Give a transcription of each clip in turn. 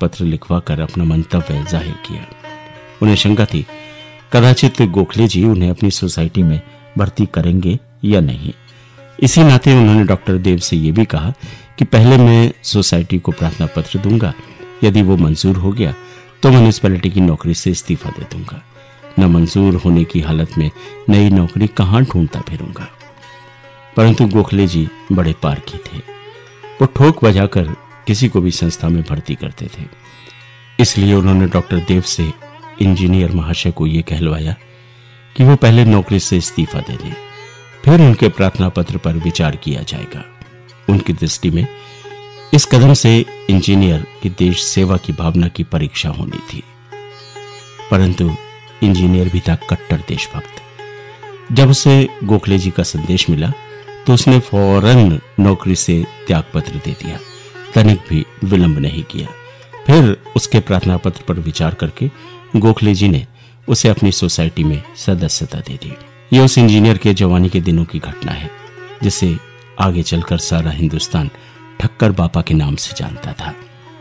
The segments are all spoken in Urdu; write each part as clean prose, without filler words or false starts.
पत्र लिखवा कर अपना मंतव्य जाहिर किया। उन्हें शंका थी कदाचित गोखले जी उन्हें अपनी सोसाइटी में भर्ती करेंगे या नहीं। इसी नाते उन्होंने डॉक्टर देव से यह भी कहा कि पहले मैं सोसाइटी को प्रार्थना पत्र दूंगा, यदि वो मंजूर हो गया तो म्यूनिसिपैलिटी की नौकरी से इस्तीफा दे दूंगा। न मंजूर होने की हालत में नई नौकरी कहां ढूंढता फिरूंगा। परंतु गोखले जी बड़े पारखी थे। वो ठोक बजाकर किसी को भी संस्था में भर्ती करते थे। इसलिए उन्होंने डॉक्टर देव से इंजीनियर महाशय को यह कहलवाया कि वो पहले नौकरी से इस्तीफा दे दें, फिर उनके प्रार्थना पत्र पर विचार किया जाएगा। उनकी दृष्टि में इस कदम से इंजीनियर की देश सेवा की भावना की परीक्षा होनी थी। परंतु इंजीनियर भी था कट्टर देशभक्त। जब उसे गोखले जी का संदेश मिला तो उसने फौरन नौकरी से त्यागपत्र दे दिया, तनिक भी विलंब नहीं किया। फिर उसके प्रार्थना पत्र पर विचार करके गोखले जी ने उसे अपनी सोसाइटी में सदस्यता दे दी। यह उस इंजीनियर के जवानी के दिनों की घटना है, जिसे आगे चलकर सारा हिंदुस्तान ठक्कर बापा के नाम से जानता था।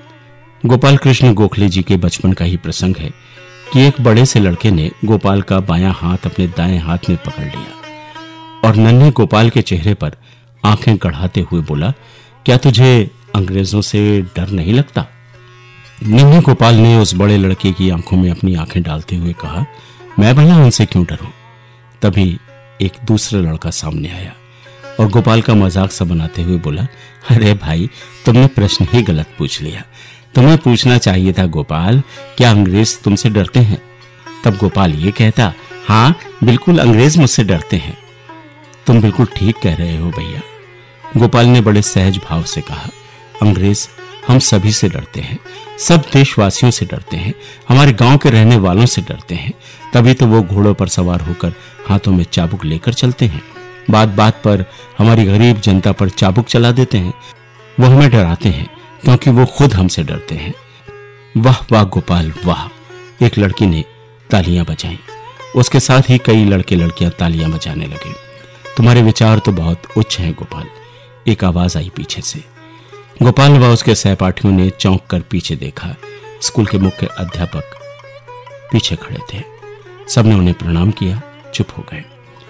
गोपाल कृष्ण गोखले जी के बचपन का ही प्रसंग है कि एक बड़े से लड़के ने गोपाल का बायां हाथ अपने दाएं हाथ में पकड़ लिया और नन्हे गोपाल के चेहरे पर आंखें गढ़ाते हुए बोला, क्या तुझे अंग्रेजों से डर नहीं लगता? नन्हे गोपाल ने उस बड़े लड़के की आंखों में अपनी आंखें डालते हुए कहा, मैं भला उनसे क्यों डरूं? तभी एक दूसरा लड़का सामने आया और गोपाल का मजाक सा बनाते हुए बोला, अरे भाई, तुमने प्रश्न ही गलत पूछ लिया। तुम्हें पूछना चाहिए था गोपाल, क्या अंग्रेज तुमसे डरते हैं? तब गोपाल ये कहता, हाँ बिल्कुल, अंग्रेज मुझसे डरते हैं। तुम बिल्कुल ठीक कह रहे हो भैया, गोपाल ने बड़े सहज भाव से कहा। अंग्रेज हम सभी से डरते हैं, सब देशवासियों से डरते हैं, हमारे गांव के रहने वालों से डरते हैं। तभी तो वो घोड़ों पर सवार होकर हाथों में चाबुक लेकर चलते हैं, बात बात पर हमारी गरीब जनता पर चाबुक चला देते हैं। वो हमें डराते हैं क्योंकि वो खुद हमसे डरते हैं। वाह वाह गोपाल वाह, एक लड़की ने तालियां बजाई। उसके साथ ही कई लड़के लड़कियां तालियां बजाने लगे। तुम्हारे विचार तो बहुत उच्च हैं गोपाल, एक आवाज आई पीछे से। गोपाल व उसके सहपाठियों ने चौंक कर पीछे देखा। स्कूल के मुख्य अध्यापक पीछे खड़े थे। सबने उन्हें प्रणाम किया, चुप हो गए।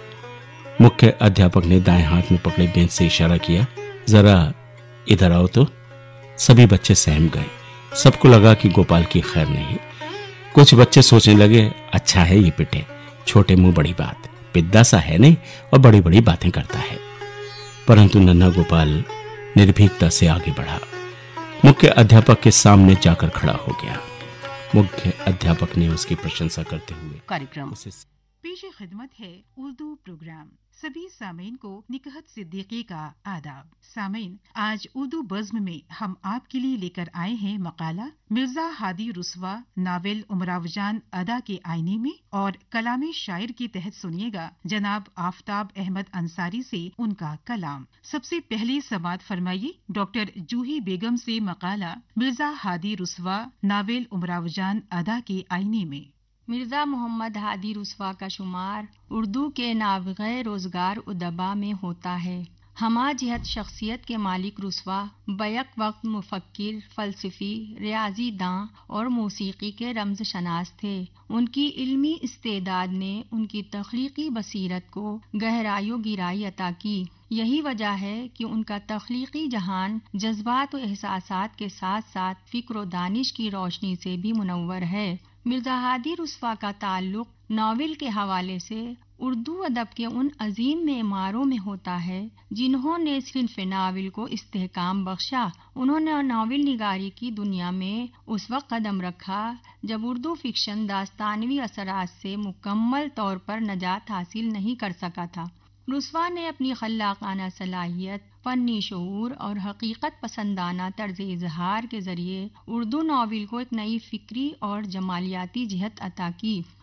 मुख्य अध्यापक ने दाएं हाथ में पकड़े बेंच से इशारा किया, जरा इधर आओ तो। सभी बच्चे सहम गए। सबको लगा कि गोपाल की खैर नहीं। कुछ बच्चे सोचने लगे, अच्छा है ये पिटे, छोटे मुंह बड़ी बात, पिद्दा सा है नहीं और बड़ी बड़ी बातें करता है। परंतु नन्हा गोपाल निर्भीकता से आगे बढ़ा, मुख्य अध्यापक के सामने जाकर खड़ा हो गया। मुख्य अध्यापक ने उसकी प्रशंसा करते हुए कार्यक्रम उसे पेश खिदमत है उर्दू प्रोग्राम। सभी सामीन को निकहत सिद्दीकी का आदाब। सामीन, आज उर्दू बज़्म में हम आपके लिए लेकर आए हैं मकाला मिर्जा हादी रुस्वा नावल उमरावजान अदा के आईने में, और कलाम शायर के तहत सुनिएगा जनाब आफताब अहमद अंसारी से उनका कलाम। सबसे पहले समात फरमाइए डॉक्टर जूही बेगम से मकाला मिर्जा हादी रुस्वा नावल उमरावजान अदा के आईने में। मिर्ज़ा मोहम्मद हादी रुस्वा का शुमार उर्दू के नावग़े रोज़गार उदबा में होता है। हमा जिहत शख्सियत के मालिक रुस्वा बैक वक्त मुफक्किर, फ़लसफ़ी, रियाज़ी दां और मौसीकी के रमज़ शनास थे। उनकी इल्मी इस्तेदाद ने उनकी तख्लीकी बसीरत को गहराई व गिराई अता की। यही वजह है कि उनका तख्लीकी जहान जज्बात व एहसासात के साथ साथ फ़िक्र व दानिश की रोशनी से भी मुनव्वर है। मिर्ज़ा हादी रुस्वा का ताल्लुक नावल के हवाले से उर्दू अदब के उन अजीम मेमारों में होता है जिन्होंने सिर्फ नावल को इस्तेहकाम बख्शा। उन्होंने नावल निगारी की दुनिया में उस वक्त कदम रखा जब उर्दू फिक्शन दास्तानवी असरात से मुकम्मल तौर पर नजात हासिल नहीं कर सका था। रुस्वा ने अपनी खल्लाकाना सलाहियत, फन्नी शऊर और हकीकत पसंदाना तर्ज इजहार के जरिए उर्दू नावल को एक नई फिक्री और जमालियाती जिहत अता की।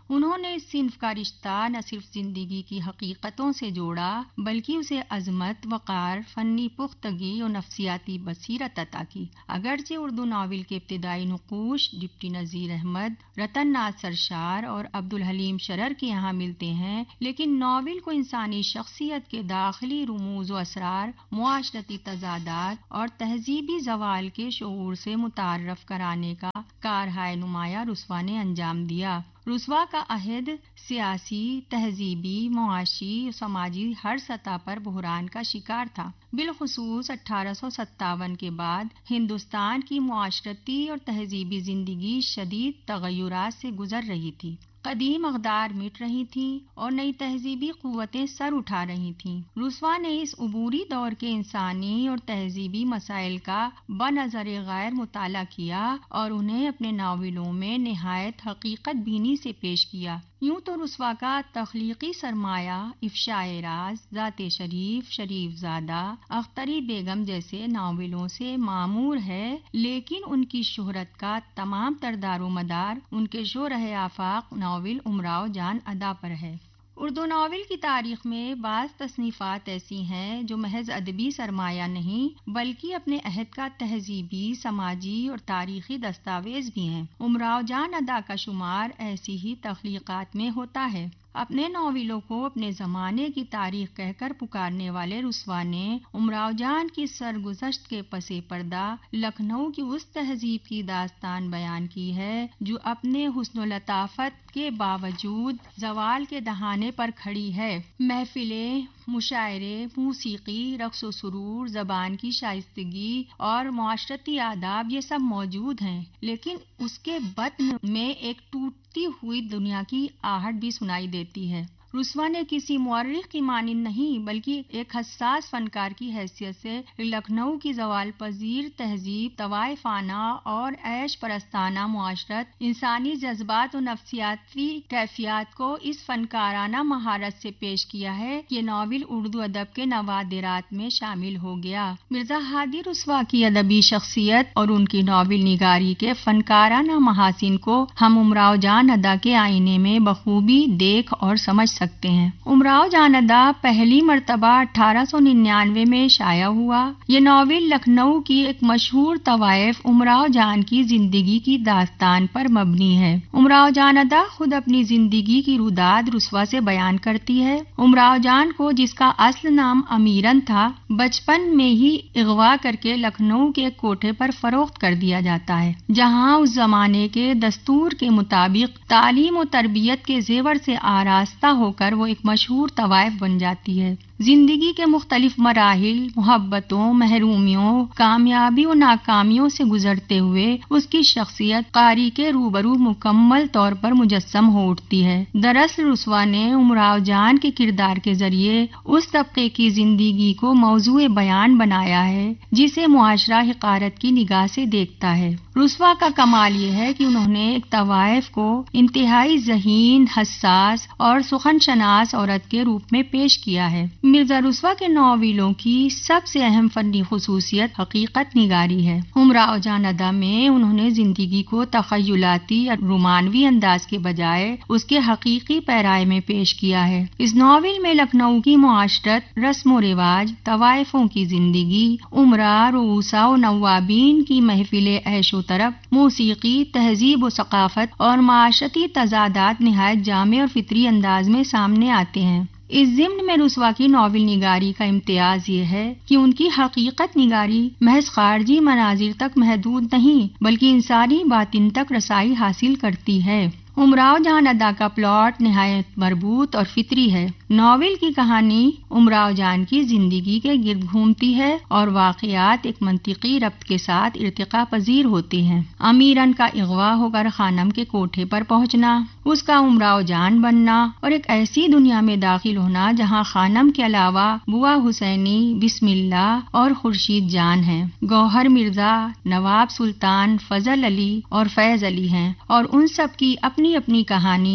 انہوں نے اس صنف کا رشتہ نہ صرف زندگی کی حقیقتوں سے جوڑا بلکہ اسے عظمت، وقار، فنی پختگی اور نفسیاتی بصیرت عطا کی۔ اگرچہ اردو ناول کے ابتدائی نقوش ڈپٹی نذیر احمد، رتن ناتھ سرشار اور عبدالحلیم شرر کے یہاں ملتے ہیں، لیکن ناول کو انسانی شخصیت کے داخلی رموز و اسرار، معاشرتی تضادات اور تہذیبی زوال کے شعور سے متعارف کرانے کا کارہائے نمایاں رسوا نے انجام دیا۔ رسوا کا عہد سیاسی، تہذیبی، معاشی و سماجی ہر سطح پر بحران کا شکار تھا۔ بالخصوص 1857 کے بعد ہندوستان کی معاشرتی اور تہذیبی زندگی شدید تغیرات سے گزر رہی تھی۔ قدیم اقدار مٹ رہی تھیں اور نئی تہذیبی قوتیں سر اٹھا رہی تھیں۔ رسوا نے اس عبوری دور کے انسانی اور تہذیبی مسائل کا بنظر غیر مطالعہ کیا اور انہیں اپنے ناولوں میں نہایت حقیقت بینی سے پیش کیا۔ یوں تو رسوا کا تخلیقی سرمایہ افشائے راز، ذات شریف، شریف زادہ، اختری بیگم جیسے ناولوں سے معمور ہے، لیکن ان کی شہرت کا تمام تر دار و مدار ان کے شرح آفاق ناول امراؤ جان ادا پر ہے۔ اردو ناول کی تاریخ میں بعض تصنیفات ایسی ہیں جو محض ادبی سرمایہ نہیں بلکہ اپنے عہد کا تہذیبی، سماجی اور تاریخی دستاویز بھی ہیں۔ امراؤ جان ادا کا شمار ایسی ہی تخلیقات میں ہوتا ہے۔ اپنے ناولوں کو اپنے زمانے کی تاریخ کہہ کر پکارنے والے رسوا نے امراؤ جان کی سرگزشت کے پس پردہ لکھنؤ کی اس تہذیب کی داستان بیان کی ہے جو اپنے حسن و لطافت کے باوجود زوال کے دہانے پر کھڑی ہے۔ محفلیں، مشاعرے، موسیقی، رقص و سرور، زبان کی شائستگی اور معاشرتی آداب یہ سب موجود ہیں، لیکن اس کے بطن میں ایک ٹوٹتی ہوئی دنیا کی آہٹ بھی سنائی دیتی ہے۔ رسوا نے کسی مورخ کی مانند نہیں بلکہ ایک حساس فنکار کی حیثیت سے لکھنؤ کی زوال پذیر تہذیب، طوائفانہ اور عیش پرستانہ معاشرت، انسانی جذبات و نفسیاتی کیفیات کو اس فنکارانہ مہارت سے پیش کیا ہے کہ یہ ناول اردو ادب کے نوادرات میں شامل ہو گیا۔ مرزا ہادی رسوا کی ادبی شخصیت اور ان کی ناول نگاری کے فنکارانہ محاسن کو ہم امراؤ جان ادا کے آئینے میں بخوبی دیکھ اور سمجھ سکتے ہیں۔ امراؤ جان ادا پہلی مرتبہ 1899 میں شائع ہوا۔ یہ ناول لکھنؤ کی ایک مشہور طوائف امراؤ جان کی زندگی کی داستان پر مبنی ہے۔ امراؤ جان ادا خود اپنی زندگی کی روداد رسوا سے بیان کرتی ہے۔ امراؤ جان کو، جس کا اصل نام امیرن تھا، بچپن میں ہی اغوا کر کے لکھنؤ کے کوٹھے پر فروخت کر دیا جاتا ہے، جہاں اس زمانے کے دستور کے مطابق تعلیم و تربیت کے زیور سے آراستہ ہو کر وہ ایک مشہور طوائف بن جاتی ہے۔ زندگی کے مختلف مراحل، محبتوں، محرومیوں، کامیابی و ناکامیوں سے گزرتے ہوئے اس کی شخصیت قاری کے روبرو مکمل طور پر مجسم ہو اٹھتی ہے۔ دراصل رسوا نے امراؤ جان کے کردار کے ذریعے اس طبقے کی زندگی کو موضوع بیان بنایا ہے جسے معاشرہ حقارت کی نگاہ سے دیکھتا ہے۔ رسوا کا کمال یہ ہے کہ انہوں نے ایک طوائف کو انتہائی ذہین، حساس اور سخن شناس عورت کے روپ میں پیش کیا ہے۔ مرزا رسوا کے ناولوں کی سب سے اہم فنی خصوصیت حقیقت نگاری ہے۔ امراؤ جان ادا میں انہوں نے زندگی کو تخیلاتی اور رومانوی انداز کے بجائے اس کے حقیقی پیرائے میں پیش کیا ہے۔ اس ناول میں لکھنؤ کی معاشرت، رسم و رواج، طوائفوں کی زندگی، امراء، رؤساء و نوابین کی محفل عیش و طرب، موسیقی، تہذیب و ثقافت اور معاشرتی تضادات نہایت جامع اور فطری انداز میں سامنے آتے ہیں۔ اس ضمن میں رسوا کی ناول نگاری کا امتیاز یہ ہے کہ ان کی حقیقت نگاری محض خارجی مناظر تک محدود نہیں بلکہ انسانی باطن تک رسائی حاصل کرتی ہے۔ امراؤ جان ادا کا پلاٹ نہایت مربوط اور فطری ہے۔ ناول کی کہانی امراؤ جان کی زندگی کے گرد گھومتی ہے اور واقعات ایک منطقی ربط کے ساتھ ارتقا پذیر ہوتے ہیں۔ امیرن کا اغوا ہو کر خانم کے کوٹھے پر پہنچنا، اس کا امراؤ جان بننا اور ایک ایسی دنیا میں داخل ہونا جہاں خانم کے علاوہ بوا حسینی، بسم اللہ اور خورشید جان ہیں، گوہر مرزا، نواب سلطان، فضل علی اور فیض علی ہیں اور ان سب کی اپنی اپنی کہانی ہے۔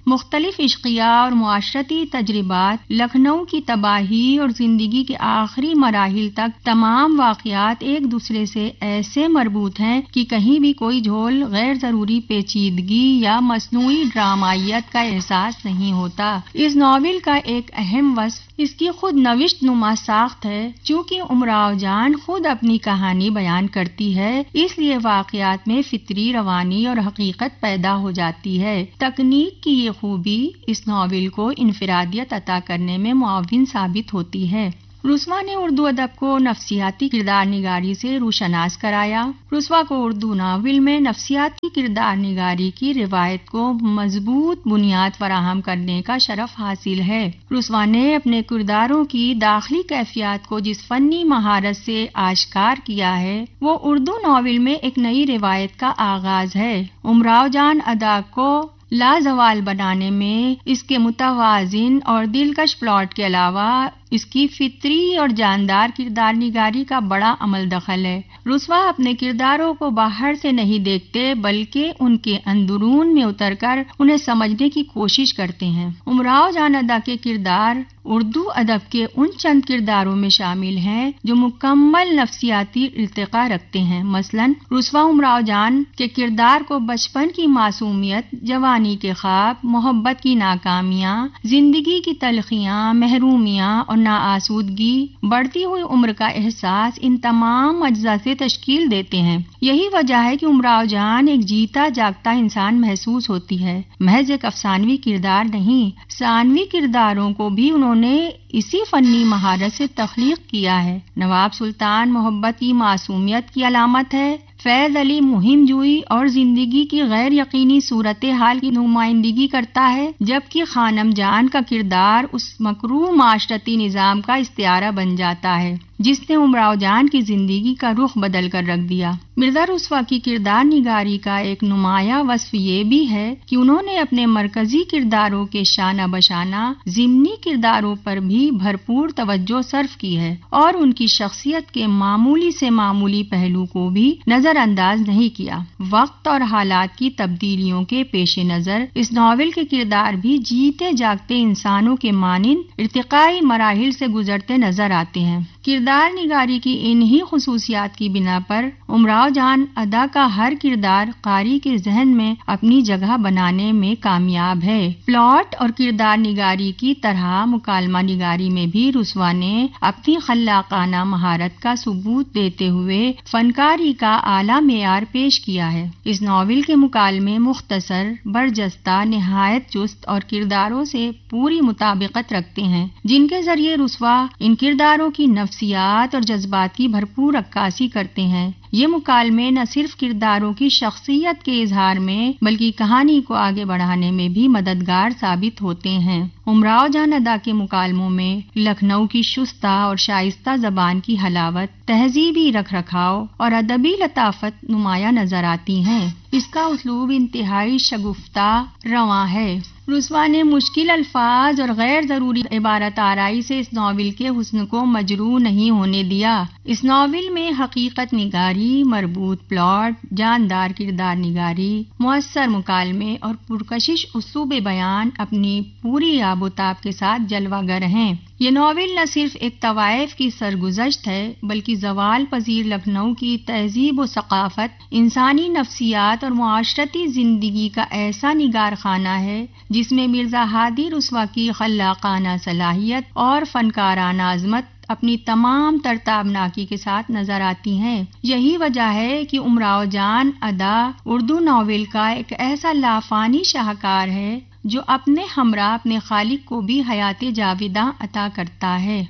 مختلف عشقیہ اور معاشرتی تجربات لکھنؤ کی تباہی اور زندگی کے آخری مراحل تک تمام واقعات ایک دوسرے سے ایسے مربوط ہیں کہ کہیں بھی کوئی جھول غیر ضروری پیچیدگی یا مصنوعی ڈرامائیت کا احساس نہیں ہوتا۔ اس ناول کا ایک اہم وصف اس کی خود نوشت نما ساخت ہے۔ چونکہ امراؤ جان خود اپنی کہانی بیان کرتی ہے، اس لیے واقعات میں فطری روانی اور حقیقت پیدا ہو جاتی ہے۔ تکنیک کی یہ خوبی اس ناول کو انفرادیت عطا کرنے میں معاون ثابت ہوتی ہے۔ رسوا نے اردو ادب کو نفسیاتی کردار نگاری سے روشناس کرایا۔ رسوا کو اردو ناول میں نفسیاتی کردار نگاری کی روایت کو مضبوط بنیاد فراہم کرنے کا شرف حاصل ہے۔ رسوا نے اپنے کرداروں کی داخلی کیفیات کو جس فنی مہارت سے آشکار کیا ہے، وہ اردو ناول میں ایک نئی روایت کا آغاز ہے۔ امراؤ جان ادا کو لازوال بنانے میں اس کے متوازن اور دلکش پلاٹ کے علاوہ اس کی فطری اور جاندار کردار نگاری کا بڑا عمل دخل ہے۔ رسوا اپنے کرداروں کو باہر سے نہیں دیکھتے بلکہ ان کے اندرون میں اتر کر انہیں سمجھنے کی کوشش کرتے ہیں۔ امراؤ جان ادا کے کردار اردو ادب کے ان چند کرداروں میں شامل ہیں جو مکمل نفسیاتی ارتقاء رکھتے ہیں۔ مثلاً رسوا امراؤ جان کے کردار کو بچپن کی معصومیت، جوانی کے خواب، محبت کی ناکامیاں، زندگی کی تلخیاں، محرومیاں اور ناآسودگی، بڑھتی ہوئی عمر کا احساس، ان تمام اجزاء سے تشکیل دیتے ہیں۔ یہی وجہ ہے کہ امراؤ جان ایک جیتا جاگتا انسان محسوس ہوتی ہے، محض ایک افسانوی کردار نہیں۔ ثانوی کرداروں کو بھی انہوں نے اسی فنی مہارت سے تخلیق کیا ہے۔ نواب سلطان محبت کی معصومیت کی علامت ہے، فیض علی مہم جوئی اور زندگی کی غیر یقینی صورتحال کی نمائندگی کرتا ہے، جبکہ خانم جان کا کردار اس مکروہ معاشرتی نظام کا استعارہ بن جاتا ہے جس نے امراؤ جان کی زندگی کا رخ بدل کر رکھ دیا۔ مرزا رسوا کی کردار نگاری کا ایک نمایاں وصف یہ بھی ہے کہ انہوں نے اپنے مرکزی کرداروں کے شانہ بشانہ ضمنی کرداروں پر بھی بھرپور توجہ صرف کی ہے اور ان کی شخصیت کے معمولی سے معمولی پہلو کو بھی نظر انداز نہیں کیا۔ وقت اور حالات کی تبدیلیوں کے پیش نظر اس ناول کے کردار بھی جیتے جاگتے انسانوں کے مانند ارتقائی مراحل سے گزرتے نظر آتے ہیں۔ کردار نگاری کی انہی خصوصیات کی بنا پر امراؤ جان ادا کا ہر کردار قاری کے ذہن میں اپنی جگہ بنانے میں کامیاب ہے۔ پلاٹ اور کردار نگاری کی طرح مکالمہ نگاری میں بھی رسوا نے اپنی خلاقانہ مہارت کا ثبوت دیتے ہوئے فنکاری کا اعلیٰ معیار پیش کیا ہے۔ اس ناول کے مکالمے مختصر، برجستہ، نہایت چست اور کرداروں سے پوری مطابقت رکھتے ہیں، جن کے ذریعے رسوا ان کرداروں کی نفسیات اور جذبات کی بھرپور عکاسی کرتے ہیں۔ یہ مکالمے نہ صرف کرداروں کی شخصیت کے اظہار میں بلکہ کہانی کو آگے بڑھانے میں بھی مددگار ثابت ہوتے ہیں۔ امراؤ جان ادا کے مکالموں میں لکھنؤ کی شستہ اور شائستہ زبان کی حلاوت، تہذیبی رکھ رکھاؤ اور ادبی لطافت نمایاں نظر آتی ہیں۔ اس کا اسلوب انتہائی شگفتہ رواں ہے۔ رسوا نے مشکل الفاظ اور غیر ضروری عبارت آرائی سے اس ناول کے حسن کو مجروح نہیں ہونے دیا۔ اس ناول میں حقیقت نگاری، مربوط پلاٹ، جاندار کردار نگاری، مؤثر مکالمے اور پرکشش اسلوب بیان اپنی پوری آب و تاب کے ساتھ جلوہ گر ہیں۔ یہ ناول نہ صرف ایک طوائف کی سرگزشت ہے بلکہ زوال پذیر لکھنؤ کی تہذیب و ثقافت، انسانی نفسیات اور معاشرتی زندگی کا ایسا نگار خانہ ہے جس میں مرزا ہادی رسوا کی خلاقانہ صلاحیت اور فنکارانہ عظمت اپنی تمام ترتابناکی کے ساتھ نظر آتی ہیں۔ یہی وجہ ہے کہ امراؤ جان ادا اردو ناول کا ایک ایسا لافانی شاہکار ہے جو اپنے ہمراہ اپنے خالق کو بھی حیات جاویداں عطا کرتا ہے۔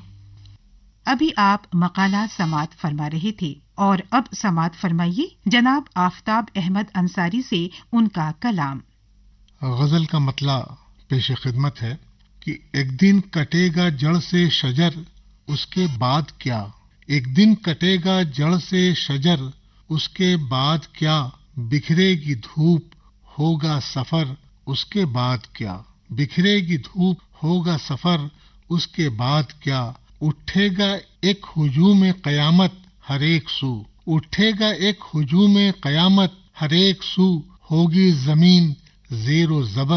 ابھی آپ مقالہ سماعت فرما رہے تھے اور اب سماعت فرمائیے جناب آفتاب احمد انصاری سے ان کا کلام۔ غزل کا مطلع پیش خدمت ہے کہ ایک دن کٹے گا جڑ سے شجر، اس کے بعد کیا؟ ایک دن کٹے گا جڑ سے شجر، اس کے بعد کیا؟ بکھرے گی دھوپ، ہوگا سفر، اس کے بعد کیا؟ بکھرے گی دھوپ، ہوگا سفر، اس کے بعد کیا؟ اٹھے گا ایک ہجوم قیامت ہر ایک سو، اٹھے گا ایک ہجوم قیامت ہر ایک سو، ہوگی زمین زیر و زبر،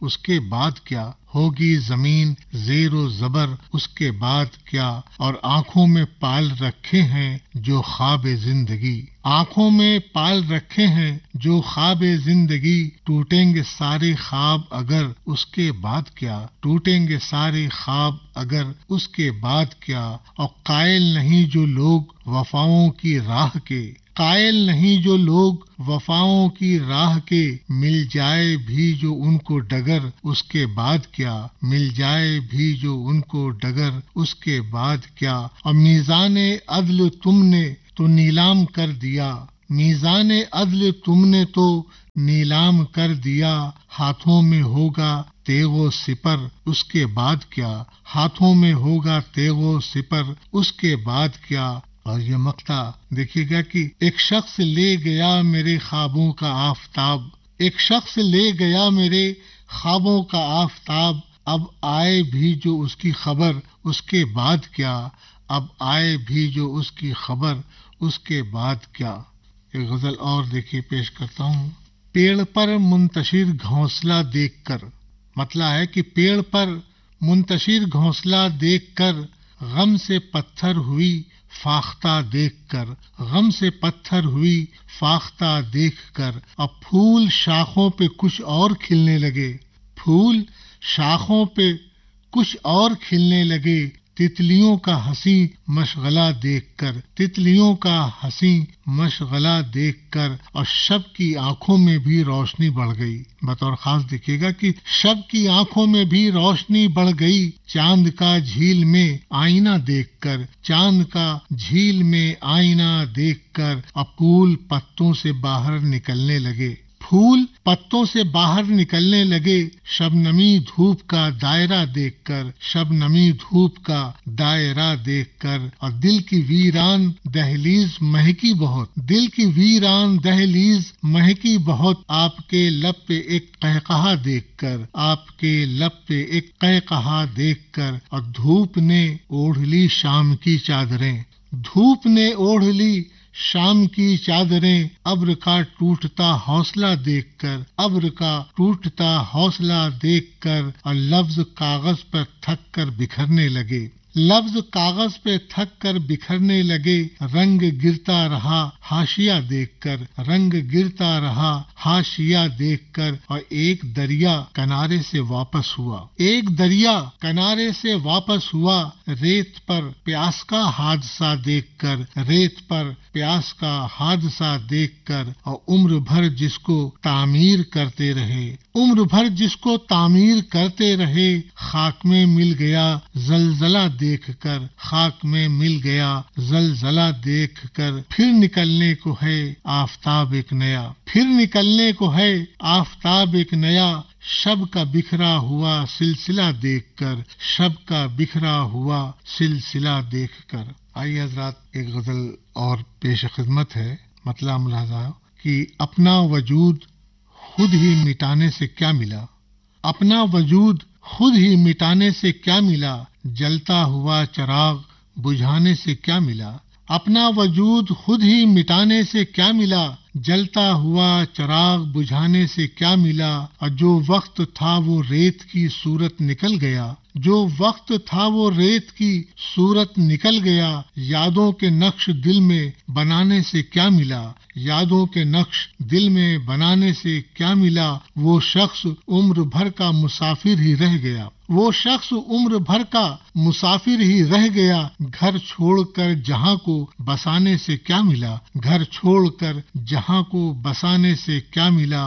اس کے بعد کیا، ہوگی زمین زیر و زبر اس کے بعد کیا، اور آنکھوں میں پال رکھے ہیں جو خواب زندگی، آنکھوں میں پال رکھے ہیں جو خواب زندگی، ٹوٹیں گے سارے خواب اگر اس کے بعد کیا، ٹوٹیں گے سارے خواب اگر اس کے بعد کیا، اور قائل نہیں جو لوگ وفاؤں کی راہ کے، قائل نہیں جو لوگ وفاؤں کی راہ کے، مل جائے بھی جو ان کو ڈگر اس کے بعد کیا، مل جائے بھی جو ان کو ڈگر اس کے بعد کیا، اور میزان عدل تم نے تو نیلام کر دیا، میزان عدل تم نے تو نیلام کر دیا، ہاتھوں میں ہوگا تیغ و سپر اس کے بعد کیا، ہاتھوں میں ہوگا تیغ و سپر اس کے بعد کیا۔ اور یہ مقطع دیکھیے گا کہ ایک شخص لے گیا میرے خوابوں کا آفتاب، ایک شخص لے گیا میرے خوابوں کا آفتاب، اب آئے بھی جو اس کی خبر اس کے بعد کیا، اب آئے بھی جو اس کی خبر اس کے بعد کیا۔ ایک غزل اور دیکھیے پیش کرتا ہوں۔ پیڑ پر منتشر گھونسلہ دیکھ کر، مطلب ہے کہ پیڑ پر منتشر گھونسلہ دیکھ کر، غم سے پتھر ہوئی فاختہ دیکھ کر، غم سے پتھر ہوئی فاختہ دیکھ کر، اب پھول شاخوں پہ کچھ اور کھلنے لگے، پھول شاخوں پہ کچھ اور کھلنے لگے، تتلیوں کا حسین مشغلہ دیکھ کر، تتلیوں کا حسین مشغلہ دیکھ کر، اور شب کی آنکھوں میں بھی روشنی بڑھ گئی۔ بطور خاص دیکھیے گا کہ شب کی آنکھوں میں بھی روشنی بڑھ گئی، چاند کا جھیل میں آئینہ دیکھ کر، چاند کا جھیل میں آئینہ دیکھ کر، اب پھول پتوں سے باہر نکلنے لگے، پھول پتوں سے باہر نکلنے لگے، شبنمی دھوپ کا دائرہ دیکھ کر، شبنمی دھوپ کا دائرہ دیکھ کر، اور دل کی ویران دہلیز مہکی بہت، دل کی ویران دہلیز مہکی بہت، آپ کے لب پہ ایک قہقہا دیکھ کر، آپ کے لب پہ ایک قہقہا دیکھ کر، اور دھوپ نے اوڑھ لی شام کی چادریں، دھوپ نے اوڑھ لی شام کی چادریں، ابر کا ٹوٹتا حوصلہ دیکھ کر، ابر کا ٹوٹتا حوصلہ دیکھ کر، اور لفظ کاغذ پر تھک کر بکھرنے لگے، لفظ کاغذ پہ تھک کر بکھرنے لگے، رنگ گرتا رہا حاشیہ دیکھ کر، رنگ گرتا رہا حاشیہ دیکھ کر، اور ایک دریا کنارے سے واپس ہوا، ایک دریا کنارے سے واپس ہوا، ریت پر پیاس کا حادثہ دیکھ کر، ریت پر پیاس کا حادثہ دیکھ کر، اور عمر بھر جس کو تعمیر کرتے رہے، عمر بھر جس کو تعمیر کرتے رہے، خاک میں مل گیا زلزلہ دیکھ کر، خاک میں مل گیا زلزلہ دیکھ کر، پھر نکلنے کو ہے آفتاب ایک نیا، پھر نکلنے کو ہے آفتاب ایک نیا، شب کا بکھرا ہوا سلسلہ دیکھ کر، شب کا بکھرا ہوا سلسلہ دیکھ کر۔ آئیے حضرات ایک غزل اور پیش خدمت ہے، مطلب ملاحظہ کہ اپنا وجود خود ہی مٹانے سے کیا ملا، اپنا وجود خود ہی مٹانے سے کیا ملا، جلتا ہوا چراغ بجھانے سے کیا ملا، اپنا وجود خود ہی مٹانے سے کیا ملا، جلتا ہوا چراغ بجھانے سے کیا ملا، اور جو وقت تھا وہ ریت کی صورت نکل گیا، جو وقت تھا وہ ریت کی صورت نکل گیا، یادوں کے نقش دل میں بنانے سے کیا ملا، یادوں کے نقش دل میں بنانے سے کیا ملا، وہ شخص عمر بھر کا مسافر ہی رہ گیا، وہ شخص عمر بھر کا مسافر ہی رہ گیا، گھر چھوڑ کر جہاں کو بسانے سے کیا ملا، گھر چھوڑ کر جہاں کو بسانے سے کیا ملا،